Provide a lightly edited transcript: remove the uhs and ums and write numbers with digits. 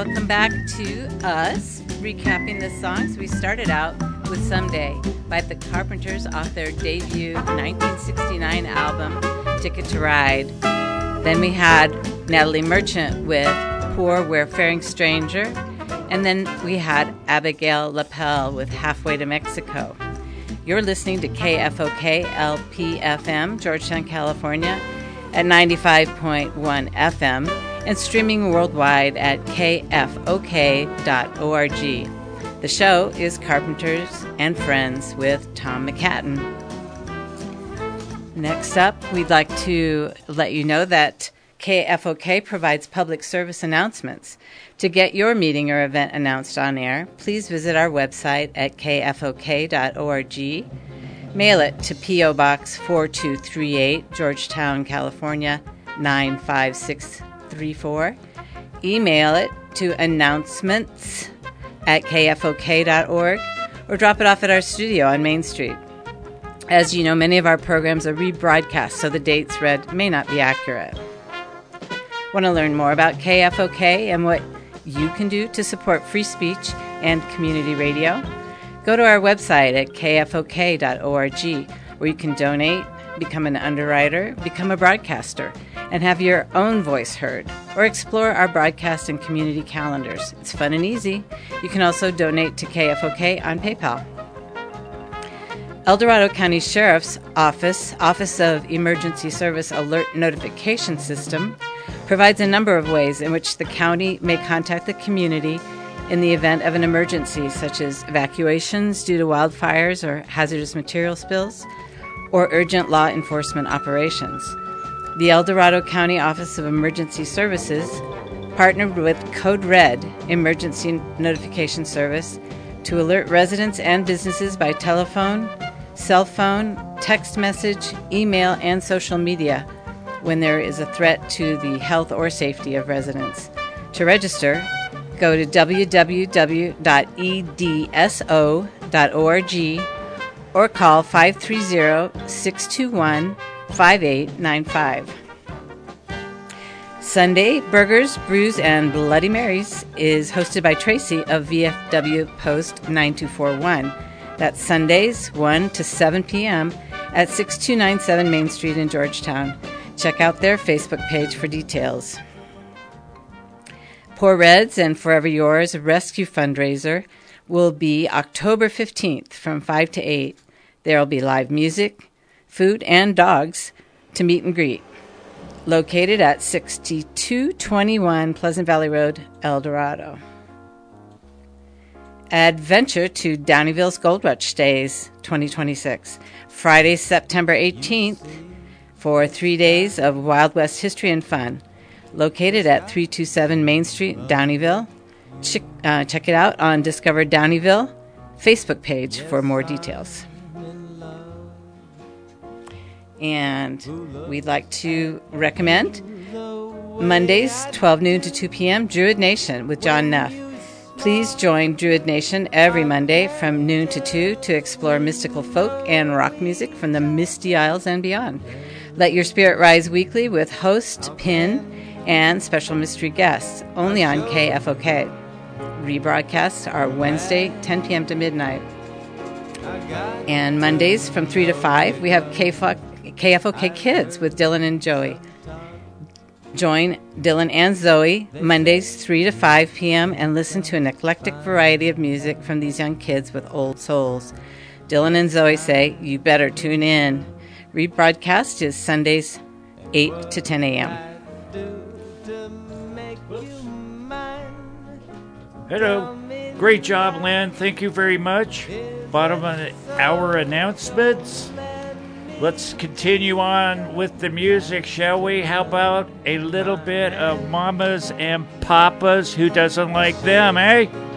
welcome back to us, recapping the songs. We started out with Someday by the Carpenters off their debut 1969 album, Ticket to Ride. Then we had Natalie Merchant with Poor Wayfaring Stranger. And then we had Abigail Lapel with Halfway to Mexico. You're listening to KFOK LPFM, Georgetown, California, at 95.1 FM and streaming worldwide at kfok.org. The show is Carpenters and Friends with Tom McHatton. Next up, we'd like to let you know that KFOK provides public service announcements. To get your meeting or event announced on air, please visit our website at kfok.org. Mail it to P.O. Box 4238, Georgetown, California, 95634. Email it to announcements@kfok.org or drop it off at our studio on Main Street. As you know, many of our programs are rebroadcast, so the dates read may not be accurate. Want to learn more about KFOK and what you can do to support free speech and community radio? Go to our website at kfok.org, where you can donate, become an underwriter, become a broadcaster, and have your own voice heard, or explore our broadcast and community calendars. It's fun and easy. You can also donate to KFOK on PayPal. El Dorado County Sheriff's Office of Emergency Service Alert Notification System, provides a number of ways in which the county may contact the community in the event of an emergency, such as evacuations due to wildfires or hazardous material spills, or urgent law enforcement operations. The El Dorado County Office of Emergency Services partnered with Code Red Emergency Notification Service to alert residents and businesses by telephone, cell phone, text message, email, and social media when there is a threat to the health or safety of residents. To register, go to www.edso.org or call 530-621-5895. Sunday Burgers, Brews, and Bloody Marys is hosted by Tracy of VFW Post 9241. That's Sundays, 1 to 7 p.m. at 6297 Main Street in Georgetown. Check out their Facebook page for details. Poor Reds and Forever Yours Rescue Fundraiser will be October 15th from 5 to 8. There will be live music, food, and dogs to meet and greet. Located at 6221 Pleasant Valley Road, El Dorado. Adventure to Downieville's Gold Rush Days 2026. Friday, September 18th for 3 days of Wild West history and fun. Located at 327 Main Street, Downieville. Check it out on Discover Downieville Facebook page for more details. And we'd like to recommend Mondays, 12 noon to 2 p.m., Druid Nation with John Neff. Please join Druid Nation every Monday from noon to 2 to explore mystical folk and rock music from the Misty Isles and beyond. Let your spirit rise weekly with host, Pin, and special mystery guests, only on KFOK. Rebroadcasts are Wednesday, 10 p.m. to midnight. And Mondays from 3 to 5, we have KFOK Kids with Dylan and Joey. Join Dylan and Zoe Mondays 3 to 5 p.m. and listen to an eclectic variety of music from these young kids with old souls. Dylan and Zoe say, you better tune in. Rebroadcast is Sundays 8 to 10 a.m. Hello. Great job, Lynn. Thank you very much. Bottom of the hour announcements. Let's continue on with the music, shall we? How about a little bit of Mamas and Papas? Who doesn't like them, eh?